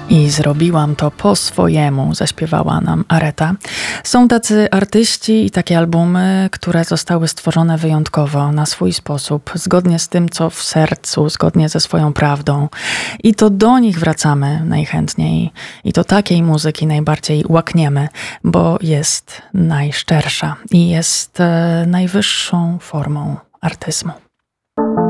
I zrobiłam to po swojemu, zaśpiewała nam Areta. Są tacy artyści i takie albumy, które zostały stworzone wyjątkowo, na swój sposób, zgodnie z tym, co w sercu, zgodnie ze swoją prawdą. I to do nich wracamy najchętniej. I to takiej muzyki najbardziej łakniemy, bo jest najszczersza i jest najwyższą formą artyzmu.